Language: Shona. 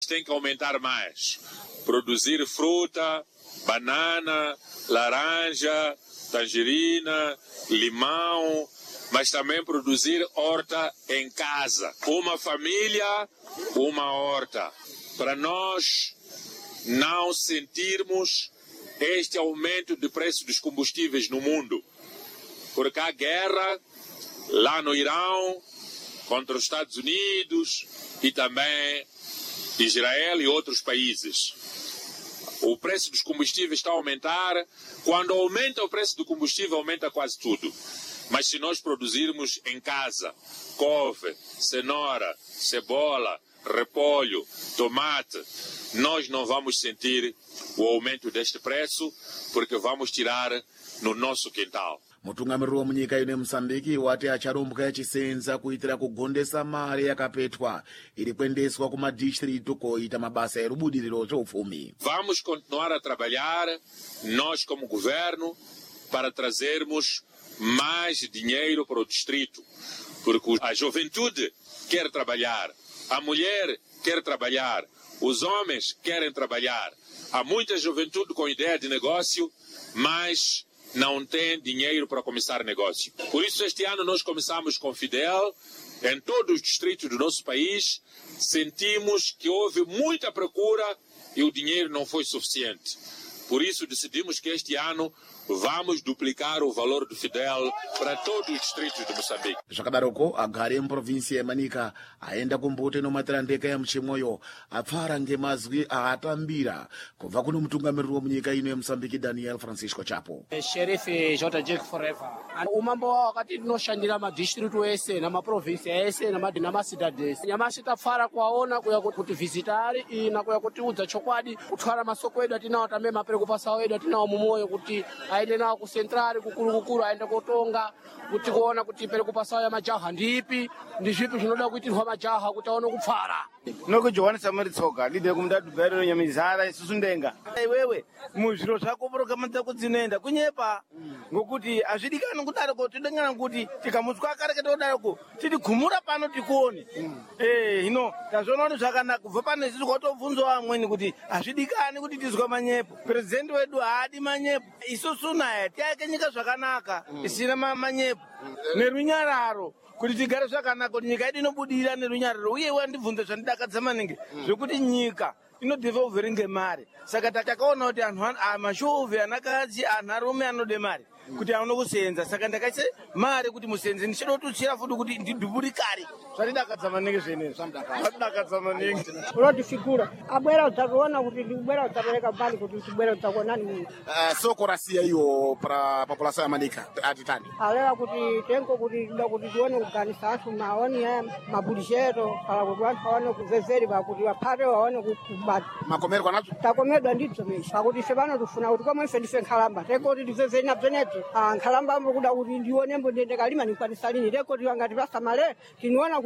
Tem que aumentar mais. Produzir fruta, banana, laranja, tangerina, limão, mas também produzir horta em casa. Uma família, uma horta. Para nós não sentirmos este aumento de preço dos combustíveis no mundo. Porque há guerra lá no Irão contra os Estados Unidos e também Israel e outros países. O preço dos combustíveis está a aumentar. Quando aumenta o preço do combustível, aumenta quase tudo. Mas se nós produzirmos em casa couve, cenoura, cebola, repolho, tomate, nós não vamos sentir o aumento deste preço, porque vamos tirar no nosso quintal. Mutungamiriri wemunyika ino Mozambique wati acharumbwa chisenza kuitira kugondesa mari yakapetwa iri kuendeswa kumadistritu koita mabasa erubudiriro zveupfumi. Vamos continuar a trabalhar, nós como governo, para trazermos mais dinheiro para o distrito, porque a juventude quer trabalhar, a mulher quer trabalhar, os homens querem trabalhar. Há muita juventude com ideia de negócio, mas não tem dinheiro para começar negócio. Por isso, este ano nós começamos com Fidel, em todos os distritos do nosso país, sentimos que houve muita procura e o dinheiro não foi suficiente. Por isso, decidimos que este ano vamos duplicar o valor do Fidel para todos os distritos de Moçambique. Zvakadaroko agari muprovinsi yemanika aenda kumbuto inomatira ndeka ya mchimoyo apfara ngemazwi aatambira kubva kuno mutungamiriri wemunyika ino yeMozambique Daniel Francisco Chapo. Sheriff J. Forever. Umambo wakati tinoshandira madistritu ese namaprovinsi ese namasidadi ese. Nyamashi tapfara kwaona kuya kuti visitari ina kuya kuti udza chokwadi kutwara masoko edu atinawo tambe mapereko pasawo edu atinawo mumoyo kuti aende nawo ku centrali kukulu aende kotonga kuti kuona kuti pereko pasawo ya majaha ndipi ndi zvipi zvinoda kuitirwa majaha kuti aone kupfara. Noko Johannes Samuel Tsoga lide kumdadu bero nyamizara isusu ndenga. Wewe muzviro zvako programa dzako dzinoenda kunyepa ngokuti azvidikani kudaro kuti todengana kuti tikamutswa akareketa kudaro kuti titi gumura pano tikuone. Hino tazona kuti zvakanaka kubva pano isusu kwatobvunzwa amweni kuti azvidikani kuti tizwa manyepo. President wedu haadi manyepo. Isusu naye tiake nyika zvakanaka isina manyepo nerunyararo. Kuti tigare zvakanaka kuti nyika yedu inobudira nerunyararo uye wandibvunza zvandidakadza maningi zvekuti nyika inodevelopera ngemari. Saka takaona kuti anhu amashovhe anakadzi anharume anode mari kuti aone kusenza. Saka ndakaise mari kuti musenze ndichida kututsira futi kuti ndidhuburikari. Zvandidakadza maningi zvenezvi. Zvandidakadza maningi. Rodi figura. Abwera utakuona kuti ndibwera utapereka mbali kuti tibwera utakuona nini. Soko rasiya iyo para população yamanika atitani. Alera kuti tenko kuti ndakuti tione kuganisa anthu maoni ya mabudjeto para kuti anthu aone kuvezeri pakuti vapate waone kubata. Makomerwa nacho. Takomedwa ndidzo mesha. Pakuti ife pano tufuna kuti komwe ife ndife nkhalamba. Tenko kuti tivezeri na bzeneti. Nkhalamba ambo kuda kuti ndione mbo ndende kalima nikwanisa lini. Tenko tiwangati pasamale tiniona